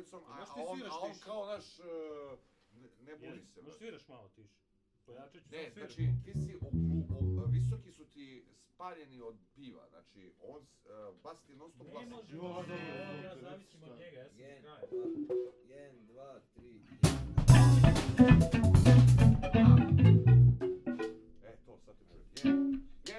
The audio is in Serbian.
dvojicom, a on kao naš, ne buni se. Možeš sviraš malo tiše. Pojačat ću, ne, sam sviraš. znači, ti si, visoki su ti spaljeni od piva, znači, bas ti non stop glasa. Ne može, ja zavisim od njega, ja sam kraj. 1,